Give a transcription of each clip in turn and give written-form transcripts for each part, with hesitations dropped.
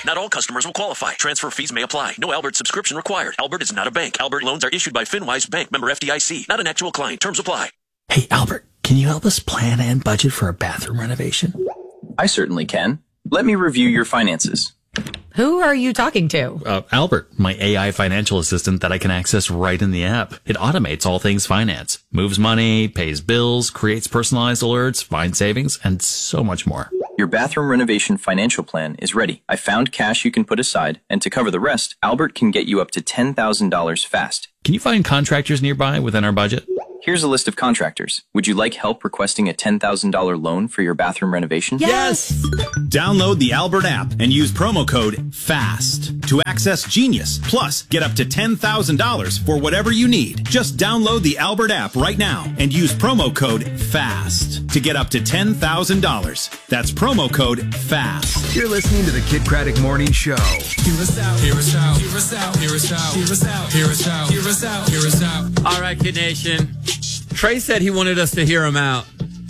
Not all customers will qualify. Transfer fees may apply. No Albert subscription required. Albert is not a bank. Albert loans are issued by FinWise Bank, member FDIC. Not an actual client. Terms apply. Hey, Albert, can you help us plan and budget for a bathroom renovation? I certainly can. Let me review your finances. Who are you talking to? Albert, my AI financial assistant that I can access right in the app. It automates all things finance, moves money, pays bills, creates personalized alerts, finds savings, and so much more. Your bathroom renovation financial plan is ready. I found cash you can put aside, and to cover the rest, Albert can get you up to $10,000 fast. Can you find contractors nearby within our budget? Here's a list of contractors. Would you like help requesting a $10,000 loan for your bathroom renovation? Yes! Download the Albert app and use promo code FAST to access Genius. Plus, get up to $10,000 for whatever you need. Just download the Albert app right now and use promo code FAST to get up to $10,000. That's promo code FAST. You're listening to the Kid Craddock Morning Show. Hear us out, hear us out, hear us out, hear us out, hear us out, hear us out, hear us out, hear us out. All right, Kid Nation. Trey said he wanted us to hear him out.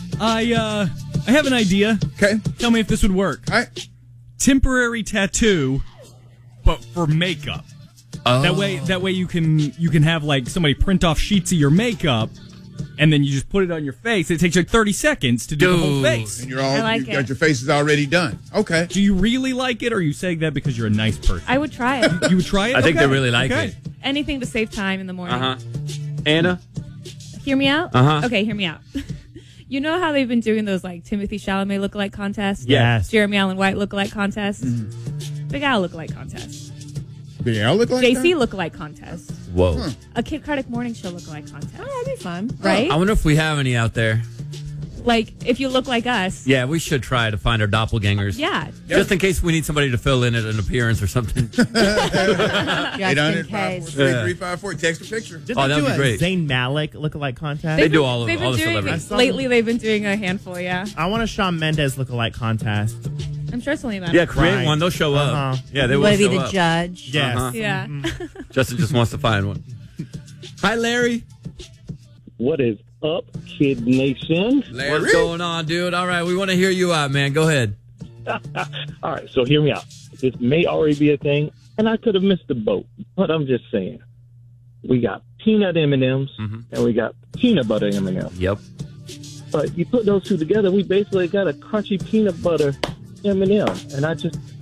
I have an idea. Okay. Tell me if this would work. All right. Temporary tattoo, but for makeup. Oh. That way you can have like somebody print off sheets of your makeup, and then you just put it on your face. It takes like 30 seconds to do the whole face. And you got your faces already done. Okay. Do you really like it, or are you saying that because you're a nice person? I would try it. You would try it? I think they really like it. Anything to save time in the morning. Uh-huh. Anna? Hear me out? Uh-huh. Okay, hear me out. You know how they've been doing those like Timothy Chalamet lookalike contests? Yes. Jeremy Allen White lookalike contests? Big Al lookalike contest. Big Al lookalike JC lookalike contest. Whoa. A Kid Craddock Morning Show lookalike contest. Oh, that'd be fun. Right? I wonder if we have any out there. Like, if you look like us. Yeah, we should try to find our doppelgangers. Yeah. Just in case we need somebody to fill in at an appearance or something. 800-543-354. Text a picture. Did Oh, they that'd do be a great. Zayn Malik lookalike contest? They do all the doing, celebrities. Lately, they've been doing a handful, yeah. I want a Shawn Mendes lookalike contest. I'm sure it's only about Yeah, create one. They'll show up. Yeah, they will Want to show be the up. judge? Yes. Uh-huh. Yeah. Justin just wants to find one. Hi, Larry. What is up, Kid Nation? Larry. What's going on, dude? All right, we want to hear you out, man. Go ahead. All right, so hear me out. This may already be a thing, and I could have missed the boat, but I'm just saying. We got peanut M&Ms, and we got peanut butter M&Ms. Yep. But you put those two together, we basically got a crunchy peanut butter M&M, and I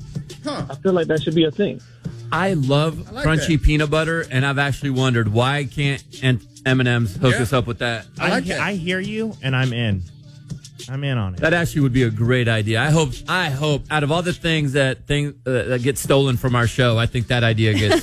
feel like that should be a thing. I love crunchy peanut butter, and I've actually wondered why can't M&M's hook us up with that. I hear you, and I'm in. I'm in on it. That actually would be a great idea. I hope out of all the things that get stolen from our show, I think that idea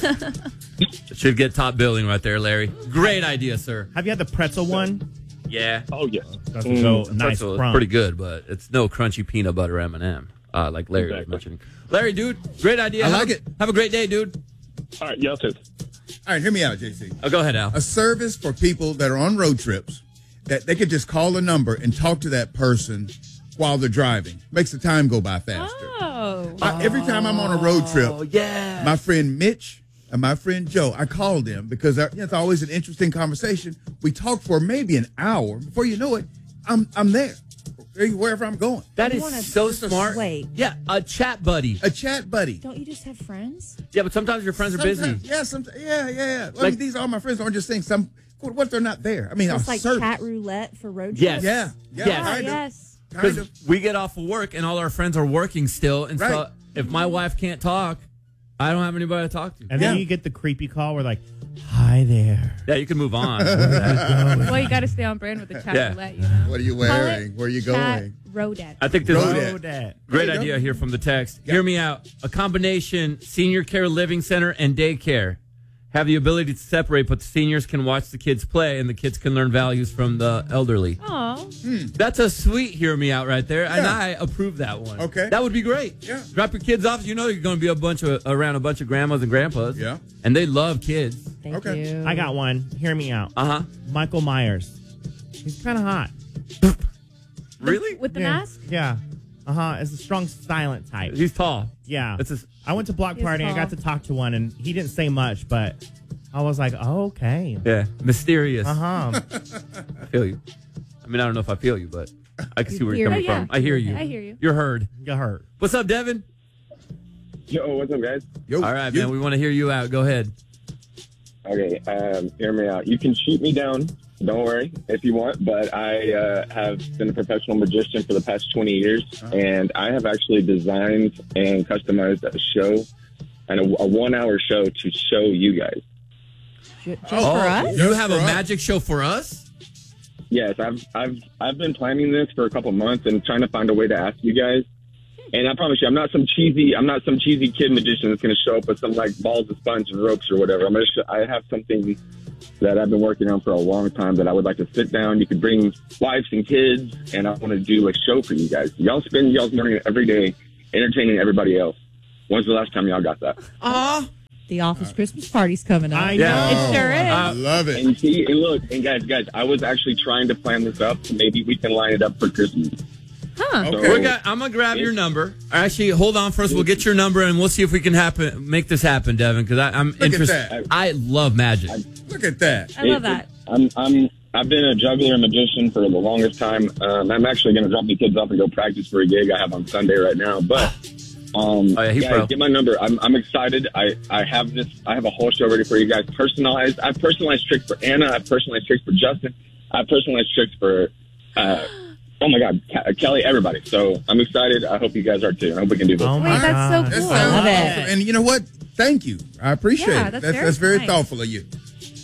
should get top billing right there, Larry. Great idea, sir. Have you had the pretzel one? Yeah. Oh, yes. That's so nice. Pretzel is pretty good, but it's no crunchy peanut butter M&M, like Larry was mentioning. Larry, dude, great idea. I like it. Have a great day, dude. All right, y'all too. All right, hear me out, JC. Oh, go ahead, Al. A service for people that are on road trips that they could just call a number and talk to that person while they're driving. Makes the time go by faster. Oh. Every time I'm on a road trip, my friend Mitch and my friend Joe, I call them because it's always an interesting conversation. We talk for maybe an hour. Before you know it, I'm there. Wherever I'm going. That is so smart. Wait. Yeah, a chat buddy. A chat buddy. Don't you just have friends? Yeah, but sometimes your friends are busy. Yeah, yeah. Well, I mean, these are all my friends. Aren't just saying what if they're not there? I mean, It's I'll like search. cat roulette for road Yes. trips? Yeah. Yes. Yes. Because we get off of work and all our friends are working still. And so if my wife can't talk, I don't have anybody to talk to. And then you get the creepy call where like, hi there. Yeah, you can move on. Well, you got to stay on brand with the chat roulette, you know. What are you wearing? Where are you going? Rodette. I think there's Rodette. great idea here from the text. Hear me out. A combination senior care living center and daycare have the ability to separate, but the seniors can watch the kids play and the kids can learn values from the elderly. Oh. That's a sweet hear me out right there, and I approve that one. Okay. That would be great. Yeah. Drop your kids off. You know you're going to be around a bunch of grandmas and grandpas. Yeah. And they love kids. Thank you. I got one. Hear me out. Uh-huh. Michael Myers. He's kind of hot. Really? With the mask? Yeah. It's a strong, silent type. He's tall. Yeah. It's I went to block He's party and I got tall. to talk to one, and he didn't say much, but I was like, oh, okay. Yeah. Mysterious. Uh-huh. I feel you. I mean, I don't know if I feel you, but I can see where you're hear coming me. from. I hear you. I hear you. You're heard. Got hurt. What's up, Devin? Yo, what's up, guys? Yo, All right, man. We want to hear you out. Go ahead. Okay, hear me out. You can shoot me down. Don't worry if you want, but I have been a professional magician for the past 20 years, and I have actually designed and customized a show and a 1-hour show to show you guys. Just for us? You have a magic show for us? Yes, I've been planning this for a couple months and trying to find a way to ask you guys. And I promise you, I'm not some cheesy kid magician that's going to show up with some like balls of sponge and ropes or whatever. I have something that I've been working on for a long time that I would like to sit down. You could bring wives and kids, and I want to do a show for you guys. Y'all spend y'all's morning every day entertaining everybody else. When's the last time y'all got that? The office Christmas party's coming up. I know. It sure is. I love it. And see, and look, and guys, I was actually trying to plan this up, so maybe we can line it up for Christmas. Huh. Okay. I'm gonna grab your number. Actually, hold on first. We'll get your number and we'll see if we can make this happen, Devin. Because I'm interested. that. I love magic. Look at that. I love that. I've been a juggler and magician for the longest time. I'm actually going to drop the kids off and go practice for a gig I have on Sunday right now. But guys, get my number. I'm excited. I have this. I have a whole show ready for you guys. Personalized. I've personalized tricks for Anna. I've personalized tricks for Justin. I've personalized tricks for. Oh my God, Kelly, everybody. So I'm excited. I hope you guys are too. I hope we can do this. Oh my Wait, that's so God. cool. That I love sounds it. awesome. And you know what? Thank you. I appreciate Yeah, it. that's very very nice. thoughtful of you.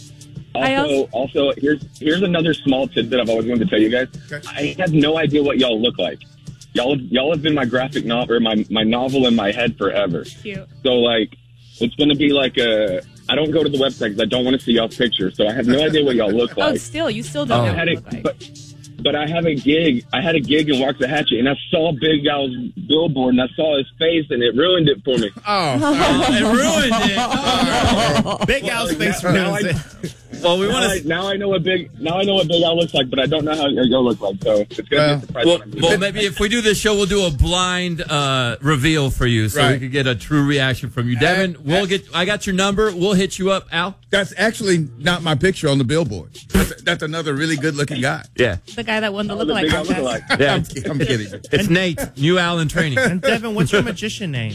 Also, here's another small tidbit I've always wanted to tell you guys. Okay. I have no idea what y'all look like. Y'all have been my graphic novel or my novel in my head forever. Cute. So like, it's going to be like I don't go to the website because I don't want to see y'all's pictures. So I have no idea what y'all look like. You still don't know I what had you it, look like. but I have a gig. I had a gig in Waxahachie, and I saw Big Al's billboard, and I saw his face, and it ruined it for me. It ruined it. Big Al's face ruins it. Well, we want to. Now I know what Big Al looks like, but I don't know how y'all look like. So it's going to be a surprise. Well, maybe if we do this show, we'll do a blind reveal for you, so we could get a true reaction from you, Devin. I got your number. We'll hit you up, Al. That's actually not my picture on the billboard. That's another really good-looking guy. Yeah, The guy that won the lookalike contest. yeah. I'm kidding. It's Nate, new Al in training. And Devin, what's your magician name?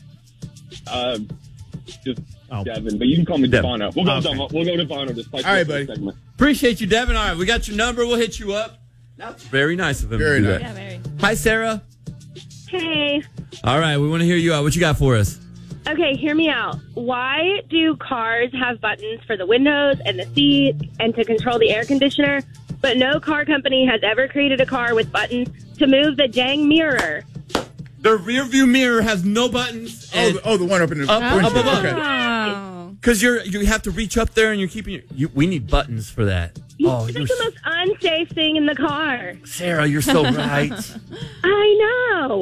Just Devin, but you can call me Devano. We'll go Devano. Just like all right, buddy. segment. Appreciate you, Devin. All right, we got your number. We'll hit you up. That's very nice of him. Very to do nice. that. Yeah, very. Hi, Sarah. Hey. All right, we want to hear you out. What you got for us? Okay, hear me out. Why do cars have buttons for the windows and the seat and to control the air conditioner, but no car company has ever created a car with buttons to move the dang mirror? The rear view mirror has no buttons. The one up in the up windshield. above. Oh. Because you have to reach up there and you're keeping we need buttons for that. Oh, It's the most unsafe thing in the car. Sarah, you're so right. I know.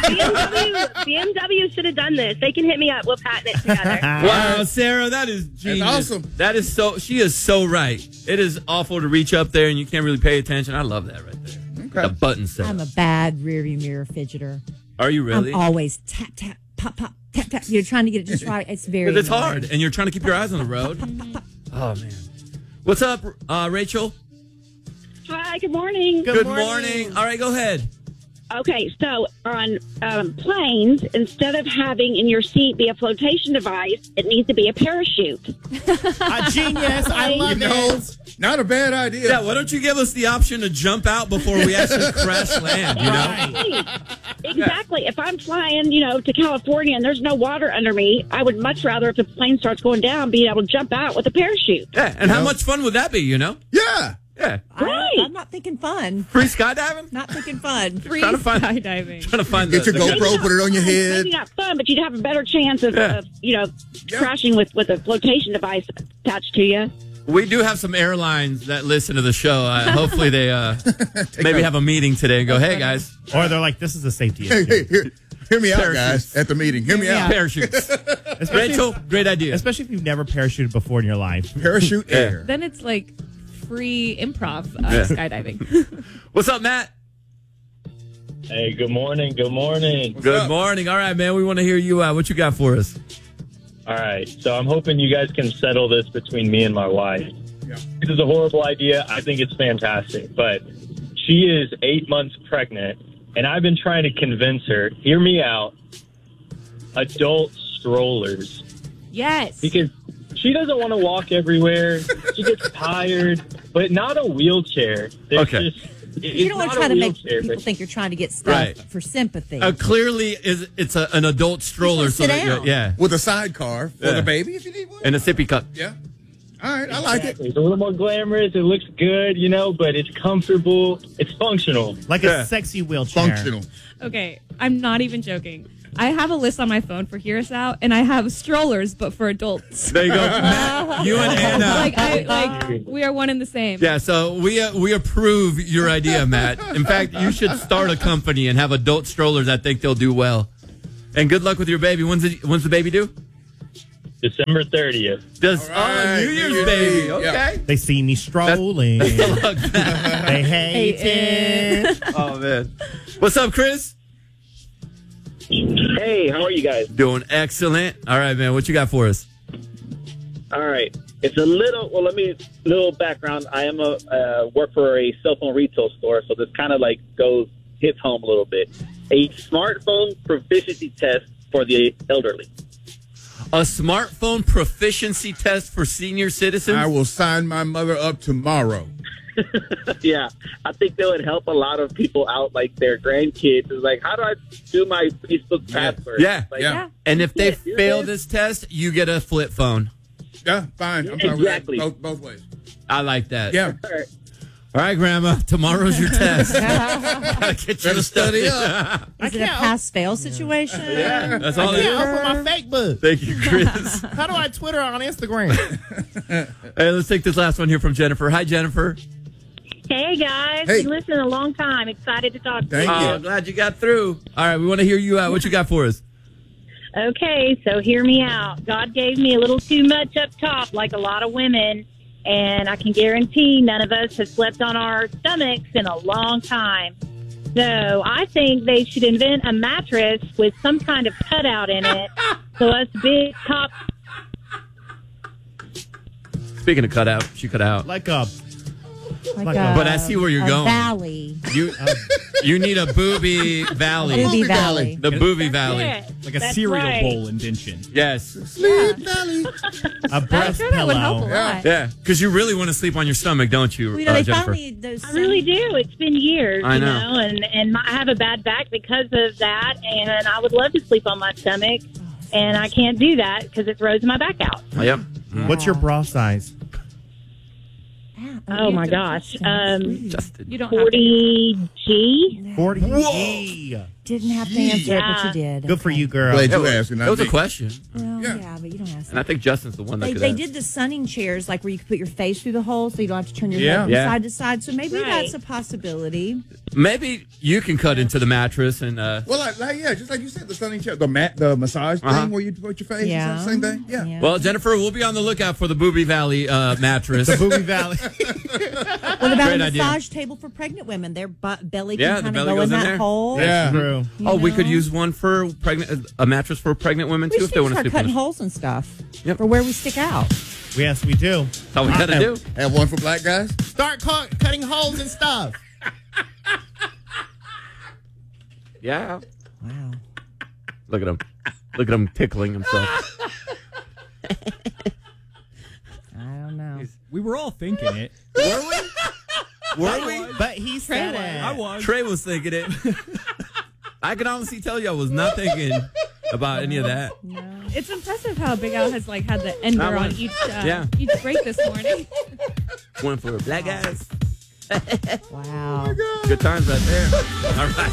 BMW should have done this. They can hit me up. We'll patent it together. Wow, Sarah, that is genius. That's awesome. That is she is so right. It is awful to reach up there and you can't really pay attention. I love that right there. Okay. The button set. I'm a bad rearview mirror fidgeter. Are you really? I'm always tap, tap, pop, pop, tap, tap. You're trying to get it just right. It's very Because it's annoying. hard and you're trying to keep your eyes on the road. Oh, man. What's up, Rachel? Hi, good morning. Good morning. All right, go ahead. Okay, so on planes, instead of having in your seat be a flotation device, it needs to be a parachute. A genius. I love it. Not a bad idea. Yeah, why don't you give us the option to jump out before we actually crash land, you know? Right. Exactly. If I'm flying, to California and there's no water under me, I would much rather, if the plane starts going down, be able to jump out with a parachute. Yeah, and how much fun would that be, Yeah. Yeah. I'm not thinking fun. Free skydiving? Not thinking fun. Free Trying to find- skydiving. Trying to find Get your GoPro, put it on your head. Maybe not fun, but you'd have a better chance of crashing with a flotation device attached to you. We do have some airlines that listen to the show. Hopefully they maybe have a meeting today and go, hey, guys. Or they're like, this is a safety Hey, issue. hear me out, Parachutes. guys, at the meeting. Hear me out. Parachutes. Rachel, great idea. Especially if you've never parachuted before in your life. Parachute air. Then it's like free improv skydiving. What's up, Matt? Hey, good morning. Good morning. Good morning. All right, man. We want to hear you out. What you got for us? All right. So I'm hoping you guys can settle this between me and my wife. Yeah. This is a horrible idea. I think it's fantastic. But she is 8 months pregnant, and I've been trying to convince her, hear me out, adult strollers. Yes. Because she doesn't want to walk everywhere. She gets tired, but not a wheelchair. Okay. You don't want to try to make people think you're trying to get stuff Right. for sympathy. Clearly, it's an adult stroller. sit down. Yeah. With a sidecar for Yeah. the baby if you need one. And a sippy cup. Yeah. All right, I like it. It's a little more glamorous. It looks good, but it's comfortable. It's functional. Like a sexy wheelchair. Functional. Okay, I'm not even joking. I have a list on my phone for Hear Us Out, and I have strollers, but for adults. There you go. Matt, you and Anna. we are one and the same. Yeah, so we approve your idea, Matt. In fact, you should start a company and have adult strollers. I think they'll do well. And good luck with your baby. When's the baby due? December 30th. New Year's baby. Okay. Yeah. They see me strolling. They hate it. Oh, man. What's up, Chris? Hey, how are you guys? Doing excellent. All right, man. What you got for us? All right. It's a little background. I am work for a cell phone retail store, so this kind of hits home a little bit. A smartphone proficiency test for the elderly. A smartphone proficiency test for senior citizens? I will sign my mother up tomorrow. Yeah, I think that would help a lot of people out, like their grandkids. It's like, how do I do my Facebook password? Yeah. Like, And if they do fail this? this test, you get a flip phone. Yeah, fine. I'm Exactly. sorry. Both ways. I like that. Yeah. All right, Grandma. Tomorrow's your test. Gotta get you to study up. Is it a pass-fail situation? Yeah, that's all I it can't is. open my Facebook. Thank you, Chris. How do I Twitter on Instagram? Hey, let's take this last one here from Jennifer. Hi, Jennifer. Hey, guys. Hey. Been listening a long time. Excited to talk to Thank you. you. I'm glad you got through. All right, we want to hear you out. What you got for us? Okay, so hear me out. God gave me a little too much up top, like a lot of women, and I can guarantee none of us have slept on our stomachs in a long time. So I think they should invent a mattress with some kind of cutout in it, so us big top. Speaking of cutout, she cut out. Like a But I see where you're going. Valley. You need a booby valley. Booby valley. The booby valley. like a That's cereal right. bowl indention. Yes. Sleep Valley. A breast sure that would help a pillow. lot. Yeah. Because you really want to sleep on your stomach, don't you, Well, they Jennifer? finally those. I really do. It's been years, I you know. know, and I have a bad back because of that, and I would love to sleep on my stomach, and I can't do that because it throws my back out. Yep. What's your bra size? Oh my gosh. Justin. You don't have to. 40G? 40G. Didn't have to answer it, but you did. Good for you, girl. Glad you asked. That was a question. Well, Yeah. yeah, but you don't ask. And I think Justin's the one that could They ask. did the sunning chairs, like where you could put your face through the hole, so you don't have to turn your head from Yeah. side to side. So maybe Right. that's a possibility. Maybe you can cut into the mattress and Well, yeah, just like you said, the sunning chair, the massage Uh-huh. thing where you put your face. Yeah. Is that the same thing? Yeah. well, Jennifer, we'll be on the lookout for the Booby Valley mattress. The Booby Valley. What about Great a idea. massage table for pregnant women? Their belly Yeah, can the kind of belly go goes in in that there. hole. Yeah. True. Oh, we could know? use one for a mattress for pregnant women We too should if they want to start sleep cutting on it. holes and stuff Yep. for where we stick out. Yes, we do. That's all we got to do. Have one for black guys? Start cutting holes and stuff. Yeah. Wow. Look at him. Look at him tickling himself. I don't know. We were all thinking it. Were we? Were we? But he said it. I was. Trey was thinking it. I can honestly tell you I was not thinking about any of that. It's impressive how Big Al has had the ender That on one. each break this morning. One for black guys. Wow. Good times right there. All right.